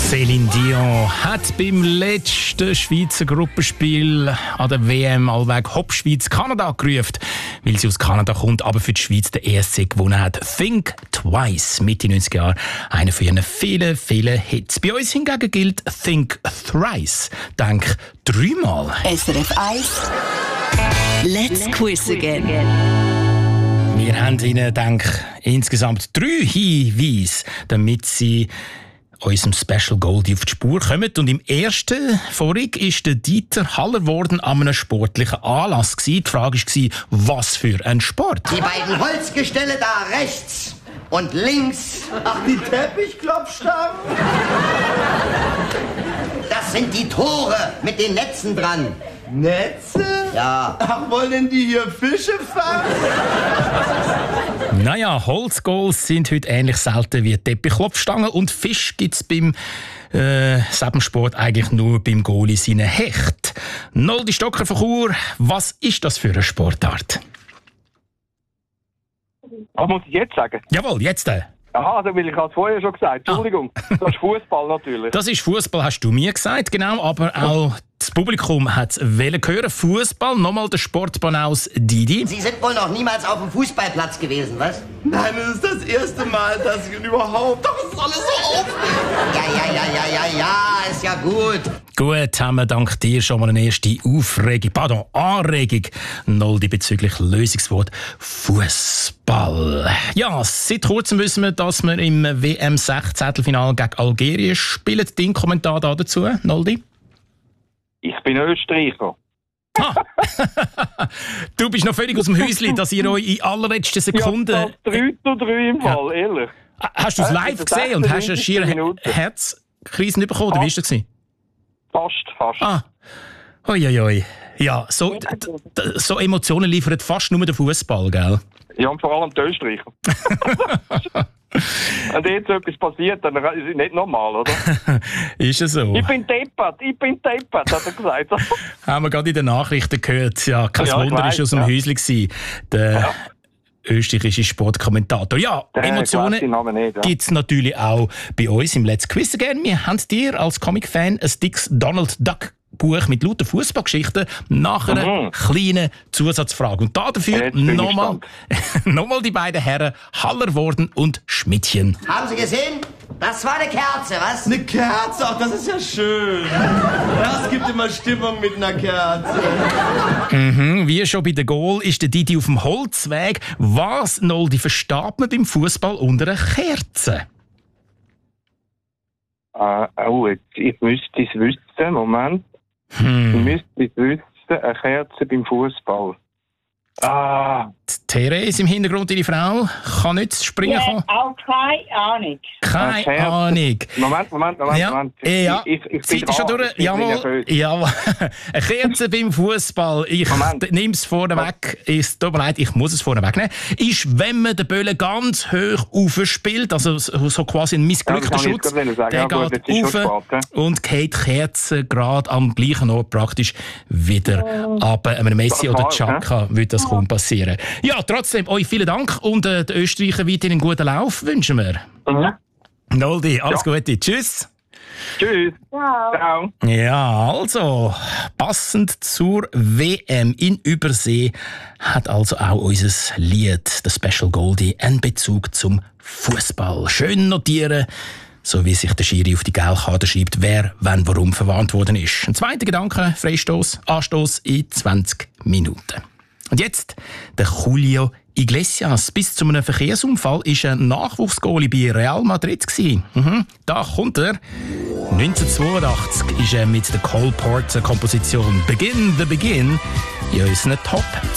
Céline Dion hat beim letzten Schweizer Gruppenspiel an der WM allweg Hop-Schweiz Kanada gerufen, weil sie aus Kanada kommt, aber für die Schweiz den ESC gewonnen hat. Think Twice, Mitte 90er Jahre, einer von ihren vielen, vielen Hits. Bei uns hingegen gilt Think Thrice, denk dreimal. SRF 1 Let's Quiz Again. Wir haben Ihnen, insgesamt 3 Hinweise, damit Sie unserem Special Goldie auf die Spur kommen. Und im ersten vorig ist der Dieter Haller worden an einem sportlichen Anlass gewesen. Die Frage war, was für ein Sport? Die beiden Holzgestelle da rechts und links. Ach, die Teppichklopfstangen? Das sind die Tore mit den Netzen dran. Netze? Ja. Ach, wollen denn die hier Fische fangen? Naja, Holzgoals sind heute ähnlich selten wie Teppichklopfstangen und Fisch gibt es beim Sebensport eigentlich nur beim Goalie seinen Hecht. Noldi Stocker von Chur, was ist das für eine Sportart? Was muss ich jetzt sagen? Jawohl, jetzt. Aha, also weil ich es vorher schon gesagt. Entschuldigung, das ist Fußball natürlich. Das ist Fußball, hast du mir gesagt, genau, aber auch das Publikum hat es hören. Fußball, nochmal der Sportbanaus Didi. Sie sind wohl noch niemals auf dem Fußballplatz gewesen, was? Nein, das ist das erste Mal, dass ich ihn überhaupt... Doch, es ist alles so aufregend. Ja, ist ja gut. Gut, haben wir dank dir schon mal eine erste Anregung, Noldi, bezüglich Lösungswort Fußball. Ja, seit kurzem wissen wir, dass wir im WM-16-Finale gegen Algerien spielen. Dein Kommentar dazu, Noldi? Ich bin Österreicher. Du bist noch völlig aus dem Häuschen, dass ihr euch in allerletzten Sekunden... Ja, das 3:3 im Fall, ehrlich. Hast du es live gesehen und hast eine schiere Herzkrise bekommen, oder wie war das? Fast. Ah, oi. Ja, so Emotionen liefert fast nur der Fußball, gell? Ja, und vor allem die Österreicher. Wenn jetzt etwas passiert, dann ist es nicht normal, oder? Ist es so? Ich bin deppert, hat er gesagt. Haben wir gerade in den Nachrichten gehört. Ja, kein Wunder, ist aus dem Häuschen gewesen. Der österreichische Sportkommentator. Ja, Emotionen gibt es natürlich auch bei uns im Let's Quiz Again. Wir haben dir als Comic-Fan ein dickes Donald Duck Buch mit lauter Fußballgeschichten nach einer kleinen Zusatzfrage. Und dafür nochmal die beiden Herren Haller worden und Schmidtchen. Haben Sie gesehen? Das war eine Kerze, was? Eine Kerze? Ach, das ist ja schön. Das gibt immer Stimmung mit einer Kerze. Wie schon bei der Goal ist der Didi auf dem Holzweg. Was, Noldi, versteht man beim Fußball unter einer Kerze? Ich müsste es wissen, Moment. Ich müsste es wissen, eine Kerze beim Fußball. Therese im Hintergrund, deine Frau, kann nicht springen kommen? Auch keine Ahnung. Keine Ahnung. Moment. Ja, ich Zeit ist schon durch. Jawohl. Eine Kerze beim Fußball. Ich nehme es vorneweg. Es tut mir leid, ich muss es vorneweg nehmen. Ist, wenn man den Böllen ganz hoch aufspielt, also so quasi ein missglückter Schutz, der geht rauf und geht die Kerze gerade am gleichen Ort praktisch wieder ab. Einem Messi oder Xhaka würde das kaum passieren. Ja, trotzdem, euch vielen Dank und den Österreichern weiterhin einen guten Lauf wünschen wir. Noldi, alles Gute. Tschüss. Tschüss. Ciao. Ja, also, passend zur WM in Übersee hat also auch unser Lied, der Special Goldie, einen Bezug zum Fußball. Schön notieren, so wie sich der Schiri auf die Geldkarte schreibt, wer, wann, warum verwarnt worden ist. Ein zweiter Gedanke, Freistoß, Anstoß in 20 Minuten. Und jetzt der Julio Iglesias. Bis zu einem Verkehrsunfall war ein Nachwuchsgoalie bei Real Madrid. Da kommt er. 1982 ist er mit der Cole Porter Komposition «Begin the Begin» in unseren Top